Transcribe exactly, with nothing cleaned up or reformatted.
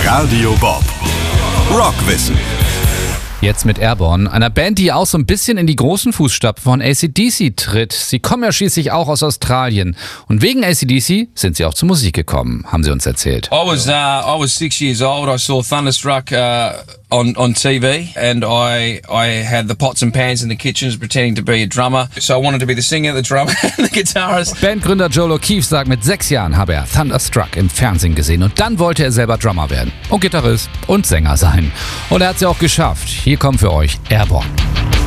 Radio Bob. Rockwissen. Jetzt mit Airborne, einer Band, die auch so ein bisschen in die großen Fußstapfen von A C D C tritt. Sie kommen ja schließlich auch aus Australien. Und wegen A C D C sind sie auch zur Musik gekommen, haben sie uns erzählt. I was uh, I was six years old. I saw Thunderstruck uh, on on T V, and I I had the pots and pans in the kitchens pretending to be a drummer. So I wanted to be the singer, the drummer, and the guitarist. Bandgründer Joel O'Keefe sagt, mit sechs Jahren habe er Thunderstruck im Fernsehen gesehen und dann wollte er selber Drummer werden und Gitarrist und Sänger sein. Und er hat es ja auch geschafft. Hier kommt für euch Airborne.